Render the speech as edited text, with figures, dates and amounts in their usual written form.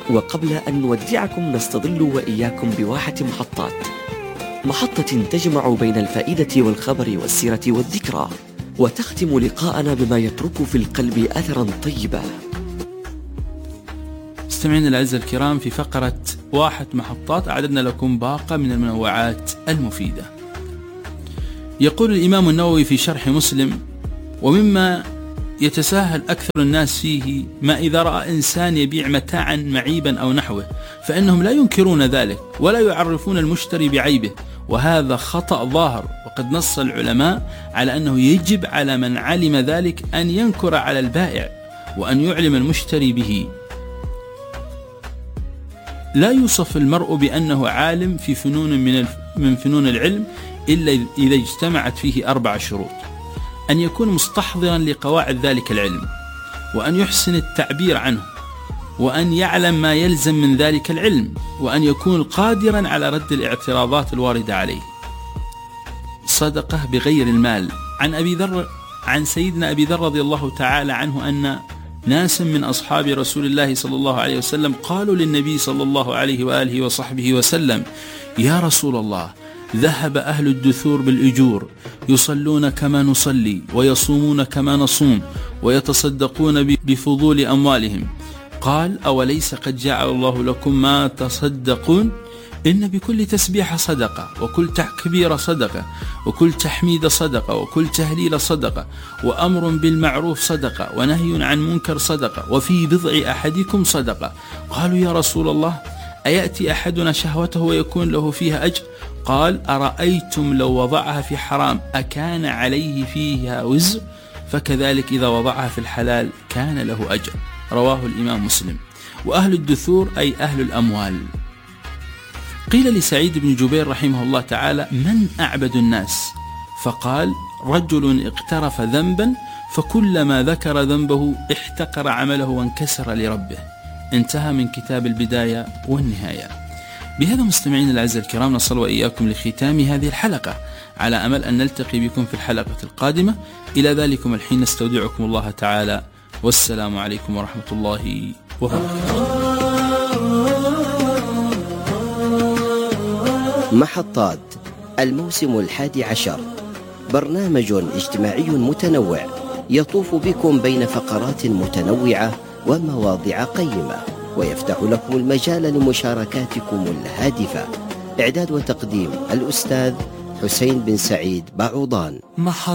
وقبل أن نودعكم نستظل وإياكم بواحة محطة تجمع بين الفائدة والخبر والسيرة والذكرى، وتختم لقاءنا بما يترك في القلب أثرا طيبا. مستمعينا الأعزاء الكرام، في فقرة واحة محطات أعددنا لكم باقة من المنوعات المفيدة. يقول الإمام النووي في شرح مسلم: ومما يتساهل أكثر الناس فيه ما إذا رأى إنسان يبيع متاعا معيبا أو نحوه فإنهم لا ينكرون ذلك ولا يعرفون المشتري بعيبه، وهذا خطأ ظاهر. وقد نص العلماء على أنه يجب على من علم ذلك أن ينكر على البائع وأن يعلم المشتري به. لا يوصف المرء بأنه عالم في فنون من فنون العلم إلا إذا اجتمعت فيه 4 شروط: أن يكون مستحضرا لقواعد ذلك العلم، وأن يحسن التعبير عنه، وأن يعلم ما يلزم من ذلك العلم، وأن يكون قادرا على رد الاعتراضات الواردة عليه. صدقة بغير المال. عن سيدنا أبي ذر رضي الله تعالى عنه أن ناس من أصحاب رسول الله صلى الله عليه وسلم قالوا للنبي صلى الله عليه وآله وصحبه وسلم: يا رسول الله، ذهب أهل الدثور بالأجور، يصلون كما نصلي، ويصومون كما نصوم، ويتصدقون بفضول أموالهم. قال: أوليس قد جعل الله لكم ما تصدقون؟ إن بكل تسبيح صدقة، وكل تكبير صدقة، وكل تحميد صدقة، وكل تهليل صدقة، وأمر بالمعروف صدقة، ونهي عن منكر صدقة، وفي بضع أحدكم صدقة. قالوا: يا رسول الله، أيأتي أحدنا شهوته ويكون له فيها أجر؟ قال: أرأيتم لو وضعها في حرام أكان عليه فيها وزر؟ فكذلك إذا وضعها في الحلال كان له أجر. رواه الإمام مسلم. وأهل الدثور أي أهل الأموال. قيل لسعيد بن جبير رحمه الله تعالى: من أعبد الناس؟ فقال: رجل اقترف ذنبا فكلما ذكر ذنبه احتقر عمله وانكسر لربه. انتهى من كتاب البداية والنهاية. بهذا مستمعين الأعزاء الكرام نصل وإياكم لختام هذه الحلقة، على أمل أن نلتقي بكم في الحلقة القادمة. إلى ذلكم الحين نستودعكم الله تعالى، والسلام عليكم ورحمة الله وبركاته. محطات الموسم 11، برنامج اجتماعي متنوع يطوف بكم بين فقرات متنوعة ومواضيع قيمة، ويفتح لكم المجال لمشاركاتكم الهادفة. إعداد وتقديم الأستاذ حسين بن سعيد بعوضان.